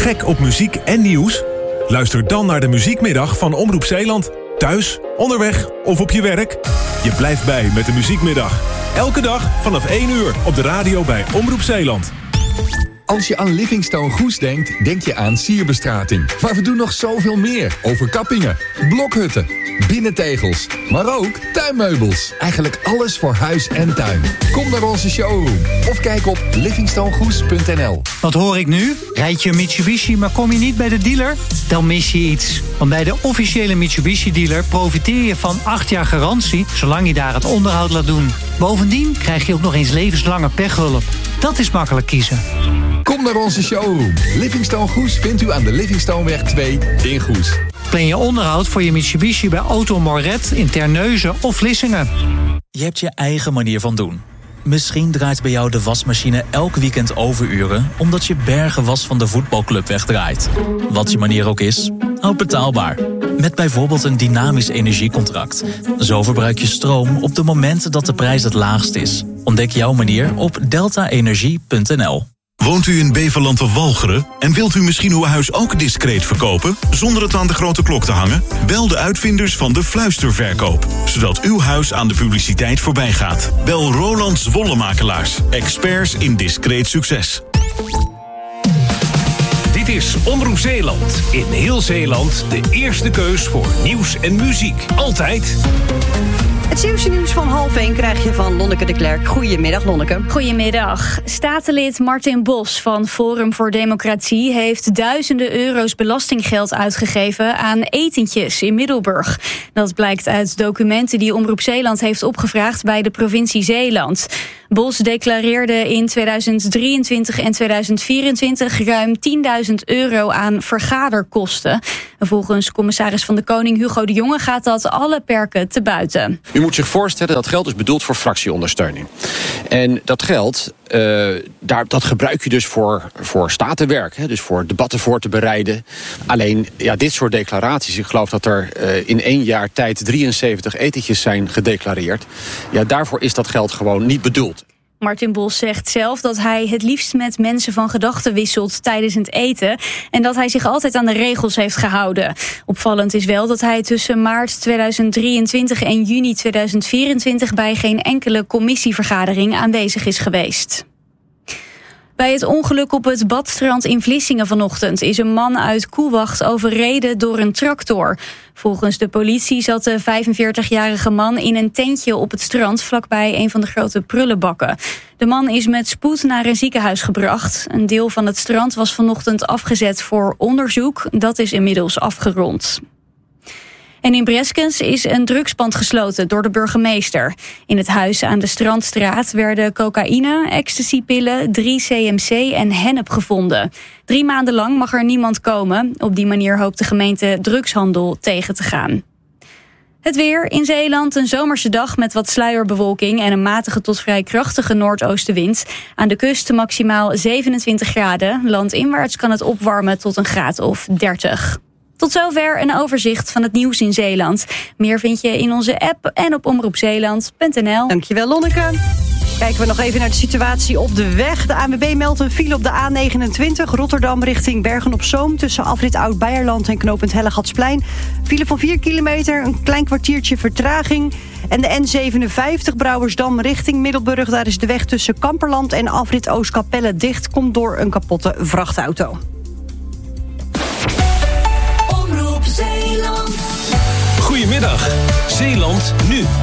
Gek op muziek en nieuws? Luister dan naar de Muziekmiddag van Omroep Zeeland. Thuis, onderweg of op je werk. Je blijft bij met de Muziekmiddag. Elke dag vanaf 1 uur op de radio bij Omroep Zeeland. Als je aan Livingstone Goes denkt, denk je aan sierbestrating. Maar we doen nog zoveel meer. Overkappingen, blokhutten, binnentegels, maar ook tuinmeubels. Eigenlijk alles voor huis en tuin. Kom naar onze showroom of kijk op livingstonegoes.nl. Wat hoor ik nu? Rijd je een Mitsubishi, maar kom je niet bij de dealer? Dan mis je iets. Want bij de officiële Mitsubishi-dealer profiteer je van 8 jaar garantie, zolang je daar het onderhoud laat doen. Bovendien krijg je ook nog eens levenslange pechhulp. Dat is makkelijk kiezen. Kom naar onze showroom. Livingstone Goes vindt u aan de Livingstoneweg 2 in Goes. Plan je onderhoud voor je Mitsubishi bij Auto Moret in Terneuzen of Vlissingen. Je hebt je eigen manier van doen. Misschien draait bij jou de wasmachine elk weekend overuren, omdat je bergen was van de voetbalclub wegdraait. Wat je manier ook is, houd betaalbaar. Met bijvoorbeeld een dynamisch energiecontract. Zo verbruik je stroom op de momenten dat de prijs het laagst is. Ontdek jouw manier op deltaenergie.nl. Woont u in Beverland of Walcheren en wilt u misschien uw huis ook discreet verkopen, zonder het aan de grote klok te hangen? Bel de uitvinders van de fluisterverkoop, zodat uw huis aan de publiciteit voorbij gaat. Bel Roland Zwollemakelaars, experts in discreet succes. Dit is Omroep Zeeland. In heel Zeeland de eerste keus voor nieuws en muziek. Altijd. Het Zeeuwse nieuws van 12:30 krijg je van Lonneke de Klerk. Goedemiddag, Lonneke. Goedemiddag. Statenlid Martin Bos van Forum voor Democratie heeft duizenden euro's belastinggeld uitgegeven aan etentjes in Middelburg. Dat blijkt uit documenten die Omroep Zeeland heeft opgevraagd bij de provincie Zeeland. Bos declareerde in 2023 en 2024 ruim 10.000 euro aan vergaderkosten. Volgens commissaris van de Koning Hugo de Jonge gaat dat alle perken te buiten. U moet zich voorstellen dat geld is bedoeld voor fractieondersteuning. En dat geld, dat gebruik je dus voor statenwerk. Hè, dus voor debatten voor te bereiden. Alleen, ja, dit soort declaraties, ik geloof dat er in 1 jaar tijd 73 etentjes zijn gedeclareerd. Ja, daarvoor is dat geld gewoon niet bedoeld. Martin Bos zegt zelf dat hij het liefst met mensen van gedachten wisselt tijdens het eten en dat hij zich altijd aan de regels heeft gehouden. Opvallend is wel dat hij tussen maart 2023 en juni 2024 bij geen enkele commissievergadering aanwezig is geweest. Bij het ongeluk op het Badstrand in Vlissingen vanochtend is een man uit Koewacht overreden door een tractor. Volgens de politie zat de 45-jarige man in een tentje op het strand vlakbij een van de grote prullenbakken. De man is met spoed naar een ziekenhuis gebracht. Een deel van het strand was vanochtend afgezet voor onderzoek. Dat is inmiddels afgerond. En in Breskens is een drugspand gesloten door de burgemeester. In het huis aan de Strandstraat werden cocaïne, ecstasypillen, 3 CMC en hennep gevonden. 3 maanden lang mag er niemand komen. Op die manier hoopt de gemeente drugshandel tegen te gaan. Het weer in Zeeland, een zomerse dag met wat sluierbewolking en een matige tot vrij krachtige noordoostenwind. Aan de kust maximaal 27 graden. Landinwaarts kan het opwarmen tot een graad of 30. Tot zover een overzicht van het nieuws in Zeeland. Meer vind je in onze app en op omroepzeeland.nl. Dankjewel, Lonneke. Kijken we nog even naar de situatie op de weg. De ANWB meldt een file op de A29 Rotterdam richting Bergen-op-Zoom tussen afrit Oud-Beierland en knooppunt Hellegatsplein. File van 4 kilometer, een klein kwartiertje vertraging. En de N57 Brouwersdam richting Middelburg. Daar is de weg tussen Kamperland en afrit Oostkapelle dicht. Komt door een kapotte vrachtauto. Goedemiddag, Zeeland nu.